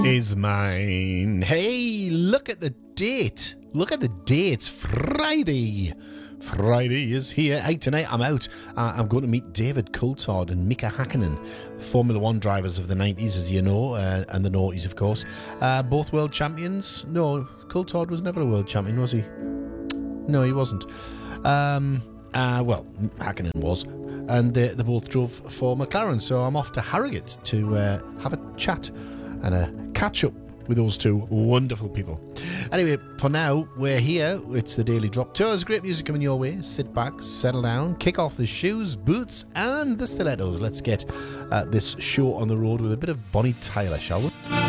is mine. Hey, look at the date. Look at the date. It's Friday. Friday is here. Hey, tonight I'm out. I'm going to meet David Coulthard and Mika Hakkinen, Formula One drivers of the 90s, as you know, and the noughties, of course. Both world champions. No, Coulthard was never a world champion, was he? No, he wasn't. Well, Hakkinen was. And they both drove for McLaren. So I'm off to Harrogate to have a chat and a catch up with those two wonderful people. Anyway, for now, we're here. It's the Daily Drop. Tours, great music coming your way. Sit back, settle down, kick off the shoes, boots, and the stilettos. Let's get this show on the road with a bit of Bonnie Tyler, shall we?